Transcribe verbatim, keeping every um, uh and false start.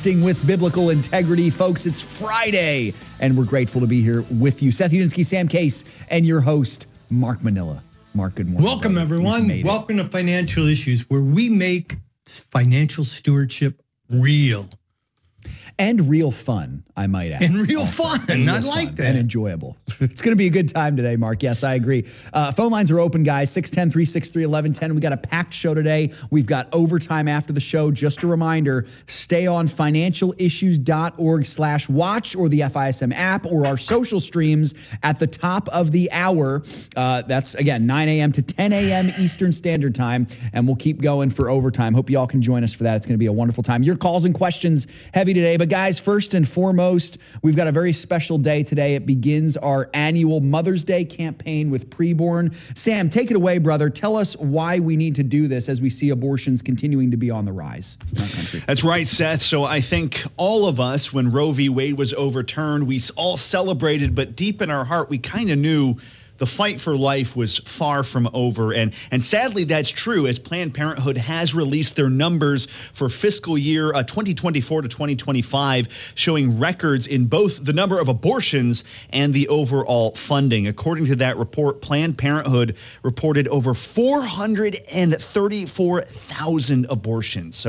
bursting with biblical integrity. Folks, it's Friday, and we're grateful to be here with you. Seth Udinsky, Sam Case, and your host, Mark Manila. Mark, good morning. Welcome, brother. everyone. Welcome to Financial Issues, where we make financial stewardship real. And real fun, I might add. And real also. fun. And I like fun that. And enjoyable. It's going to be a good time today, Mark. Yes, I agree. Uh, phone lines are open, guys. six one zero, three six three, one one one zero. We got a packed show today. We've got overtime after the show. Just a reminder, stay on financialissues.org slash watch or the F I S M app or our social streams at the top of the hour. Uh, that's, again, nine a.m. to ten a.m. Eastern Standard Time. And we'll keep going for overtime. Hope you all can join us for that. It's going to be a wonderful time. Your calls and questions heavy today. But guys, first and foremost, we've got a very special day today. It begins our annual Mother's Day campaign with Preborn. Sam, take it away, brother. Tell us why we need to do this as we see abortions continuing to be on the rise in our country. That's right, Seth. So I think all of us, when Roe v. Wade was overturned, we all celebrated, but deep in our heart, we kind of knew the fight for life was far from over. And, and sadly, that's true, as Planned Parenthood has released their numbers for fiscal year uh, twenty twenty-four to twenty twenty-five, showing records in both the number of abortions and the overall funding. According to that report, Planned Parenthood reported over four hundred thirty-four thousand abortions. So